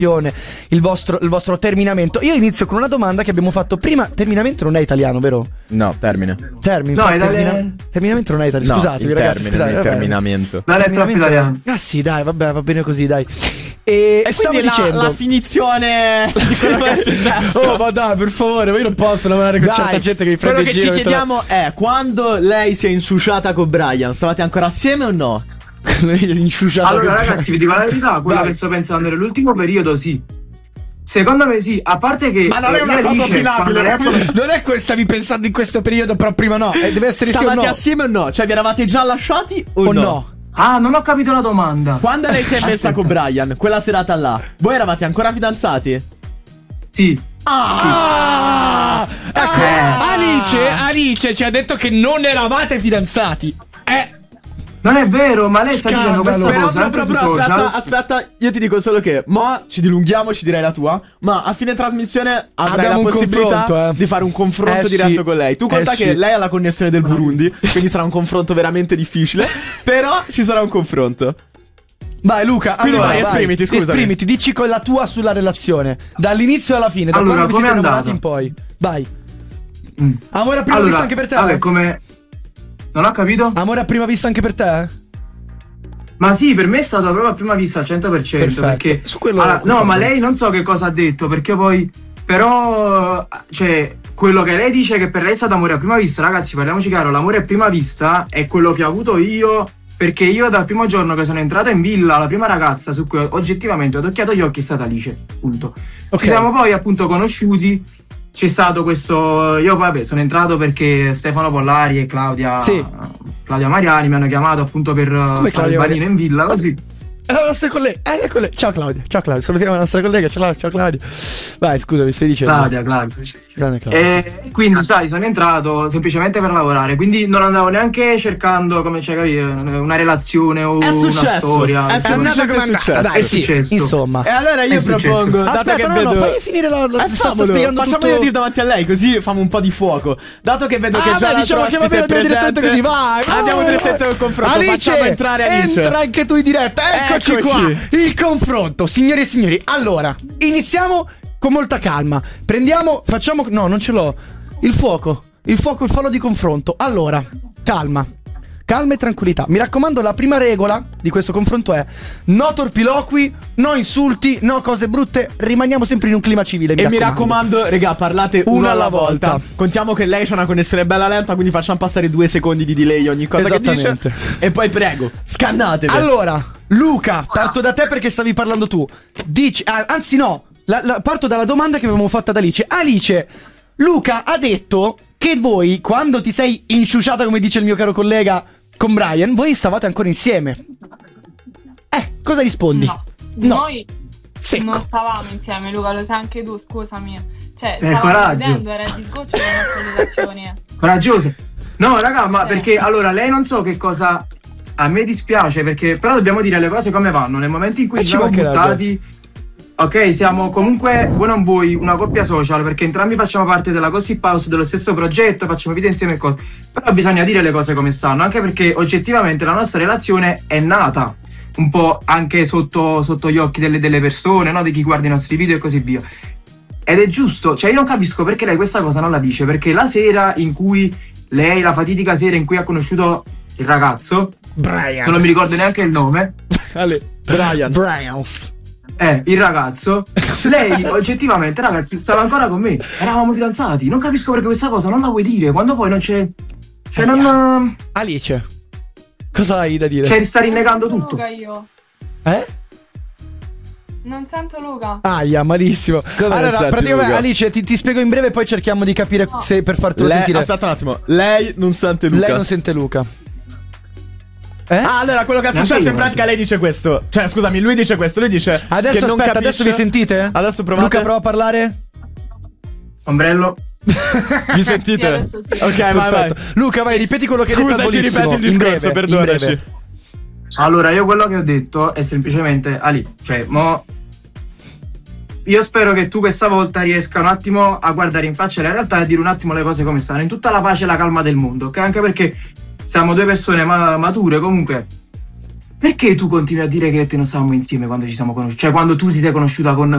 il vostro terminamento. Io inizio con una domanda che abbiamo fatto prima. Terminamento non è italiano, vero? No, termine. Terminamento non è italiano. No, Scusate, ragazzi, il terminamento. Non è troppo italiano. Ah sì, dai, vabbè, va bene così, dai. E stavo dicendo la finizione di quello che è successo. Oh, ma dai, per favore, io non posso lavorare con certa gente che mi prende in giro. Quello che ci chiediamo è: quando lei si è inciuciata con Brian, stavate ancora assieme o no? Allora ragazzi, vi dico la verità, quello che sto pensando nell'ultimo periodo, sì. Secondo me sì, a parte che ma non è una cosa opinabile, non è stavi pensando in questo periodo, però prima no, deve essere stavate sì o no. assieme o no? Cioè vi eravate già lasciati o no? Ah, non ho capito la domanda. Quando lei si è messa con Brian, quella serata là, voi eravate ancora fidanzati? Sì. Alice ci ha detto che non eravate fidanzati. Non è vero, ma lei sta dicendo questa cosa anche su social. Aspetta, io ti dico solo che mo ci dilunghiamo, ci direi la tua, ma a fine trasmissione avrai la possibilità di fare un confronto diretto con lei. Tu conta che lei ha la connessione del Burundi, quindi sarà un confronto veramente difficile, però ci sarà un confronto. Vai Luca, quindi allora, vai, esprimiti, scusami. Esprimiti, dici con la tua sulla relazione, dall'inizio alla fine, da allora, quando vi siete innamorati in poi. Vai. Amore a prima vista anche per te? Vabbè, come... Non ho capito? Amore a prima vista anche per te? Ma sì, per me è stato proprio a prima vista al 100%. Perfetto. Perché su quello no, ma lei non so che cosa ha detto, perché poi però cioè quello che lei dice che per lei è stato amore a prima vista, ragazzi, parliamoci chiaro, l'amore a prima vista è quello che ho avuto io, perché io dal primo giorno che sono entrato in villa, la prima ragazza su cui oggettivamente ho tocchiato gli occhi è stata Alice, punto. Ci siamo poi appunto conosciuti. C'è stato questo. Io vabbè sono entrato perché Stefano Pollari e Claudia Mariani mi hanno chiamato appunto per fare il bagnino in villa, così. La nostra collega. Ciao Claudia. Salutiamo la nostra collega. Ciao Claudia. Vai, scusami, stai dicendo. Claudia. E quindi sai, sono entrato semplicemente per lavorare, quindi non andavo neanche cercando, come c'è capito, una relazione o una storia. È successo. Dai, è successo. Insomma. E allora io propongo, dato che vedo... fai finire sto spiegando tutto. Facciamo dire davanti a lei, così famo un po' di fuoco. Dato che vedo che già diciamo che va bene direttamente così, vai. Andiamo direttamente al confronto. Facciamo entrare Alice. Entra anche tu in diretta. Eccoci qua. Il confronto, signori e signori. Allora, iniziamo con molta calma. Facciamo. No, non ce l'ho. Il fuoco, il fallo di confronto. Allora, calma e tranquillità. Mi raccomando, la prima regola di questo confronto è: no torpiloqui, no insulti, no cose brutte. Rimaniamo sempre in un clima civile. Mi raccomando, regà, parlate uno alla volta. Contiamo che lei c'ha una connessione bella lenta, quindi facciamo passare 2 secondi di delay ogni cosa che dice. E poi prego, scannatevi. Allora, Luca, parto da te perché stavi parlando tu. Dici, anzi no, parto dalla domanda che avevamo fatto ad Alice. Alice, Luca ha detto che voi, quando ti sei inciuciata, come dice il mio caro collega, con Brian, voi stavate ancora insieme. Cosa rispondi? No. Noi non stavamo insieme, Luca, lo sai anche tu, scusami. Cioè, stavamo vedendo, era il disgoccio della nostra relazione. Coraggiosa. No, raga, ma perché allora lei non so che cosa. A me dispiace perché però dobbiamo dire le cose come vanno. Nel momento in cui ci siamo buttati, ok, siamo comunque, voi non vuoi, una coppia social, perché entrambi facciamo parte della Gossip House, dello stesso progetto, facciamo video insieme e cose. Però bisogna dire le cose come stanno, anche perché oggettivamente la nostra relazione è nata un po' anche sotto gli occhi delle persone, no? Di chi guarda i nostri video e così via. Ed è giusto, cioè io non capisco perché lei questa cosa non la dice, perché la sera in cui lei, la fatidica sera in cui ha conosciuto il ragazzo, Brian, che non mi ricordo neanche il nome. Brian. Il ragazzo, lei oggettivamente, ragazzi, stava ancora con me, eravamo fidanzati. Non capisco perché questa cosa non la vuoi dire quando poi non c'è. Cioè non. Alice, cosa hai da dire? Cioè sta rinnegando tutto. Luca, io non sento Luca. Aia, malissimo. Allora, praticamente Alice, ti spiego in breve, poi cerchiamo di capire se per fartelo sentire. Aspetta un attimo, lei non sente Luca. Lei non sente Luca. Allora quello che è successo in pratica, lei dice questo. Cioè scusami, lui dice questo. Lui dice adesso che non aspetta, capisce. adesso vi sentite? Adesso provate. Luca, prova a parlare. Ombrello. Vi sentite? Sì, sì. Ok, vai. Luca, vai, ripeti quello che hai detto. Scusa, ci ripeti il discorso, perdonaci. Allora, io quello che ho detto è semplicemente Ali, cioè, io spero che tu questa volta riesca un attimo a guardare in faccia la realtà e a dire un attimo le cose come stanno, in tutta la pace e la calma del mondo, ok? Anche perché siamo 2 persone mature comunque. Perché tu continui a dire che te non stavamo insieme quando ci siamo conosciuti? Cioè quando tu ti sei conosciuta con